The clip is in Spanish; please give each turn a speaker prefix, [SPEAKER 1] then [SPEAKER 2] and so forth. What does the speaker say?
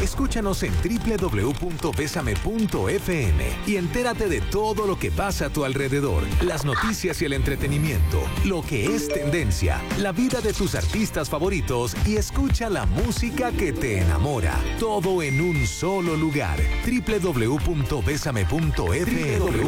[SPEAKER 1] Escúchanos en www.besame.fm y entérate de todo lo que pasa a tu alrededor, las noticias y el entretenimiento, lo que es tendencia, la vida de tus artistas favoritos y escucha la música que te enamora. Todo en un solo lugar. www.besame.fm